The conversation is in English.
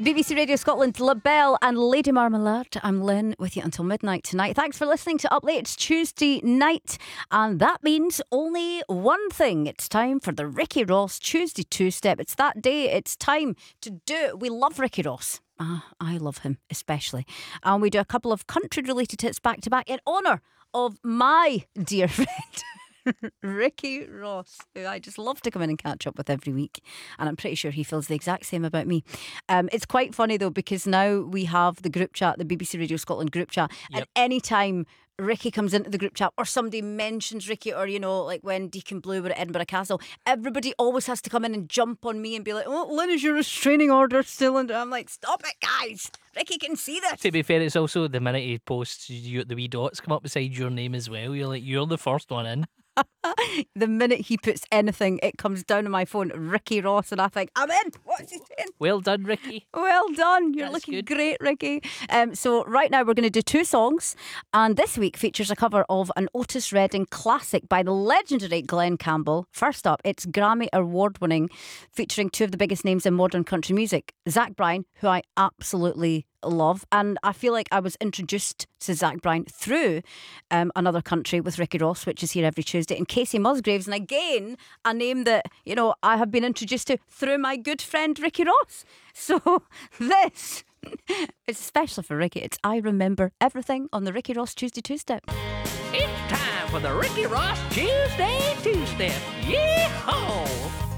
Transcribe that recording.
BBC Radio Scotland, LaBelle and Lady Marmalade. I'm Lynn with you until midnight tonight. Thanks for listening to Up Late. It's Tuesday night, and that means only one thing. It's time for the Ricky Ross Tuesday Two-Step. It's that day. It's time to do it. We love Ricky Ross. I love him especially. And we do a couple of country-related hits back-to-back in honour of my dear friend Ricky Ross, who I just love to come in and catch up with every week, and I'm pretty sure he feels the exact same about me. It's quite funny though, because now we have the group chat, the BBC Radio Scotland group chat, and any time Ricky comes into the group chat or somebody mentions Ricky, or like when Deacon Blue were at Edinburgh Castle, everybody always has to come in and jump on me and be like, "Oh, Lynn, is your restraining order still?" And I'm like, "Stop it, guys! Ricky can see this." To be fair, it's also the minute he posts, the wee dots come up beside your name as well. You're like, you're the first one in. The minute he puts anything, it comes down on my phone, Ricky Ross, and I think, I'm in. What's he saying? Well done, Ricky. Well done. You're That's looking good. great, Ricky. So right now we're going to do two songs, and this week features a cover of an Otis Redding classic by the legendary Glenn Campbell. First up, it's Grammy Award winning, featuring two of the biggest names in modern country music, Zach Bryan, who I absolutely love, and I feel like I was introduced to Zach Bryan through Another Country with Ricky Ross, which is here every Tuesday, and Casey Musgraves, and again a name that I have been introduced to through my good friend Ricky Ross. So this is especially for Ricky. It's I Remember Everything on the Ricky Ross Tuesday Two-Step. It's time for the Ricky Ross Tuesday Two-Step. Yee-haw!